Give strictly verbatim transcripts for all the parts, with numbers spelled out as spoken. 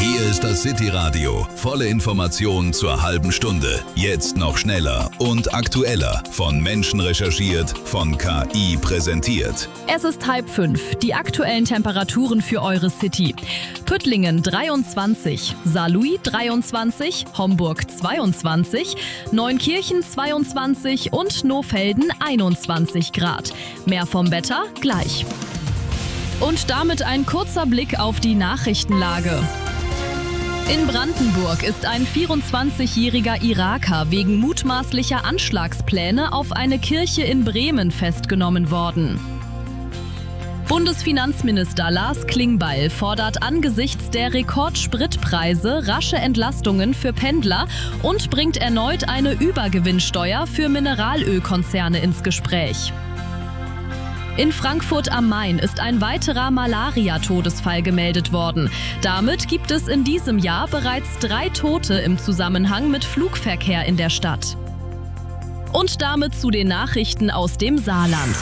Hier ist das City Radio. Volle Informationen zur halben Stunde. Jetzt noch schneller und aktueller. Von Menschen recherchiert, von K I präsentiert. Es ist halb fünf. Die aktuellen Temperaturen für eure City. Püttlingen dreiundzwanzig, Saarlouis dreiundzwanzig, Homburg zweiundzwanzig, Neunkirchen zweiundzwanzig und Nohfelden einundzwanzig Grad. Mehr vom Wetter gleich. Und damit ein kurzer Blick auf die Nachrichtenlage. In Brandenburg ist ein vierundzwanzigjähriger Iraker wegen mutmaßlicher Anschlagspläne auf eine Kirche in Bremen festgenommen worden. Bundesfinanzminister Lars Klingbeil fordert angesichts der Rekordspritpreise rasche Entlastungen für Pendler und bringt erneut eine Übergewinnsteuer für Mineralölkonzerne ins Gespräch. In Frankfurt am Main ist ein weiterer Malaria-Todesfall gemeldet worden. Damit gibt es in diesem Jahr bereits drei Tote im Zusammenhang mit Flugverkehr in der Stadt. Und damit zu den Nachrichten aus dem Saarland.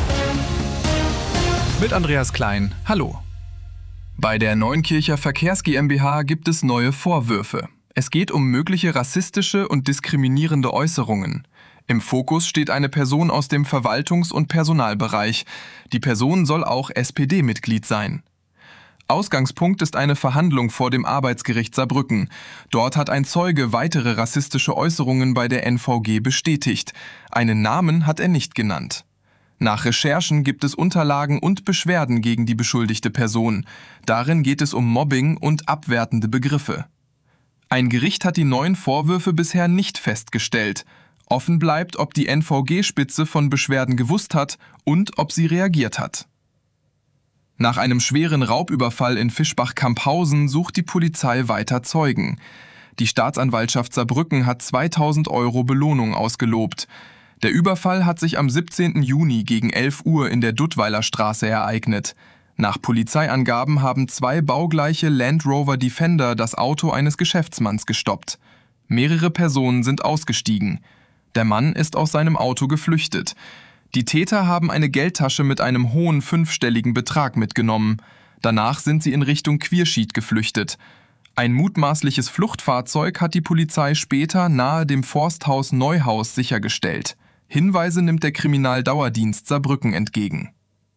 Mit Andreas Klein, hallo. Bei der Neunkircher Verkehrs GmbH gibt es neue Vorwürfe. Es geht um mögliche rassistische und diskriminierende Äußerungen. Im Fokus steht eine Person aus dem Verwaltungs- und Personalbereich. Die Person soll auch S P D-Mitglied sein. Ausgangspunkt ist eine Verhandlung vor dem Arbeitsgericht Saarbrücken. Dort hat ein Zeuge weitere rassistische Äußerungen bei der N V G bestätigt. Einen Namen hat er nicht genannt. Nach Recherchen gibt es Unterlagen und Beschwerden gegen die beschuldigte Person. Darin geht es um Mobbing und abwertende Begriffe. Ein Gericht hat die neuen Vorwürfe bisher nicht festgestellt. Offen bleibt, ob die N V G-Spitze von Beschwerden gewusst hat und ob sie reagiert hat. Nach einem schweren Raubüberfall in Fischbach-Camphausen sucht die Polizei weiter Zeugen. Die Staatsanwaltschaft Saarbrücken hat zweitausend Euro Belohnung ausgelobt. Der Überfall hat sich am siebzehnten Juni gegen elf Uhr in der Duttweiler Straße ereignet. Nach Polizeiangaben haben zwei baugleiche Land Rover Defender das Auto eines Geschäftsmanns gestoppt. Mehrere Personen sind ausgestiegen. Der Mann ist aus seinem Auto geflüchtet. Die Täter haben eine Geldtasche mit einem hohen fünfstelligen Betrag mitgenommen. Danach sind sie in Richtung Quierschied geflüchtet. Ein mutmaßliches Fluchtfahrzeug hat die Polizei später nahe dem Forsthaus Neuhaus sichergestellt. Hinweise nimmt der Kriminaldauerdienst Saarbrücken entgegen.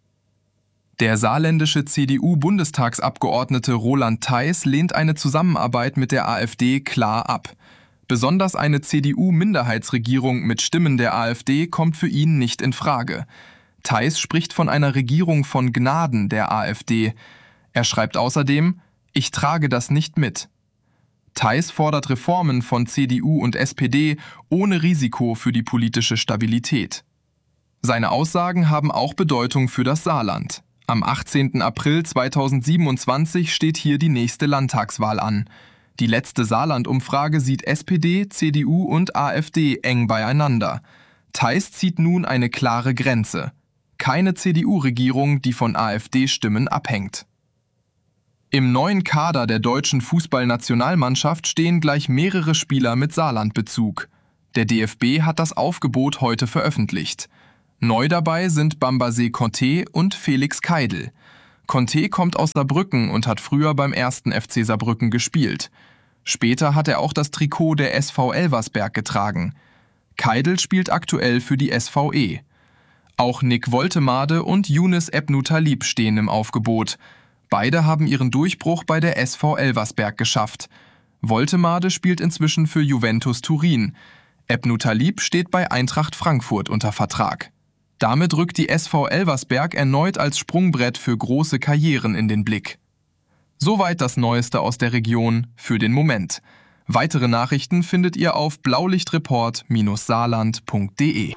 Der saarländische C D U-Bundestagsabgeordnete Roland Theis lehnt eine Zusammenarbeit mit der AfD klar ab. Besonders eine C D U-Minderheitsregierung mit Stimmen der AfD kommt für ihn nicht in Frage. Theis spricht von einer Regierung von Gnaden der AfD. Er schreibt außerdem: Ich trage das nicht mit. Theis fordert Reformen von C D U und S P D ohne Risiko für die politische Stabilität. Seine Aussagen haben auch Bedeutung für das Saarland. Am achtzehnten April zweitausendsiebenundzwanzig steht hier die nächste Landtagswahl an. Die letzte Saarland-Umfrage sieht S P D, C D U und AfD eng beieinander. Theis zieht nun eine klare Grenze. Keine C D U-Regierung, die von AfD-Stimmen abhängt. Im neuen Kader der deutschen Fußballnationalmannschaft stehen gleich mehrere Spieler mit Saarlandbezug. Der D F B hat das Aufgebot heute veröffentlicht. Neu dabei sind Bambaset Conté und Felix Keidel. Conté kommt aus Saarbrücken und hat früher beim ersten F C Saarbrücken gespielt. Später hat er auch das Trikot der S V Elversberg getragen. Keidel spielt aktuell für die S V E. Auch Nick Woltemade und Younes Ebnou-Talib stehen im Aufgebot. Beide haben ihren Durchbruch bei der S V Elversberg geschafft. Woltemade spielt inzwischen für Juventus Turin. Ebnou-Talib steht bei Eintracht Frankfurt unter Vertrag. Damit rückt die S V Elversberg erneut als Sprungbrett für große Karrieren in den Blick. Soweit das Neueste aus der Region für den Moment. Weitere Nachrichten findet ihr auf blaulichtreport Bindestrich saarland Punkt de.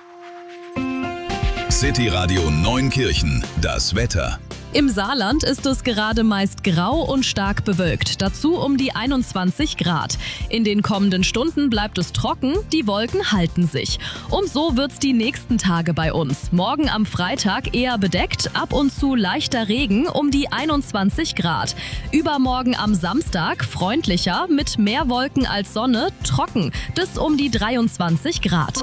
City Radio Neunkirchen, das Wetter. Im Saarland ist es gerade meist grau und stark bewölkt, dazu um die einundzwanzig Grad. In den kommenden Stunden bleibt es trocken, die Wolken halten sich. Und so wird's die nächsten Tage bei uns. Morgen am Freitag eher bedeckt, ab und zu leichter Regen um die einundzwanzig Grad. Übermorgen am Samstag freundlicher, mit mehr Wolken als Sonne, trocken, bis um die dreiundzwanzig Grad.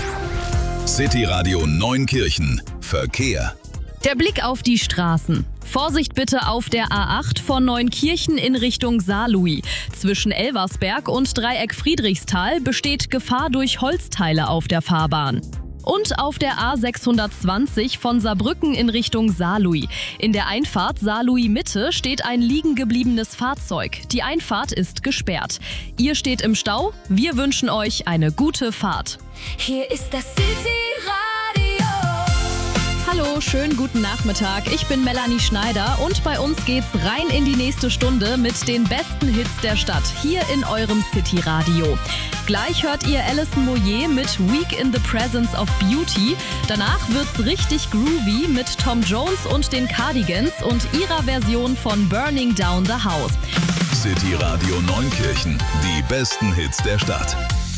City Radio Neunkirchen, Verkehr. Der Blick auf die Straßen. Vorsicht bitte auf der A acht von Neunkirchen in Richtung Saarlouis. Zwischen Elversberg und Dreieck Friedrichsthal besteht Gefahr durch Holzteile auf der Fahrbahn. Und auf der A sechshundertzwanzig von Saarbrücken in Richtung Saarlouis. In der Einfahrt Saarlouis Mitte steht ein liegen gebliebenes Fahrzeug. Die Einfahrt ist gesperrt. Ihr steht im Stau. Wir wünschen euch eine gute Fahrt. Hier ist das City-Radio. Hallo, schönen guten Nachmittag. Ich bin Melanie Schneider und bei uns geht's rein in die nächste Stunde mit den besten Hits der Stadt hier in eurem City-Radio. Gleich hört ihr Alison Moyet mit Week in the Presence of Beauty. Danach wird's richtig groovy mit Tom Jones und den Cardigans und ihrer Version von Burning Down the House. City Radio Neunkirchen, die besten Hits der Stadt.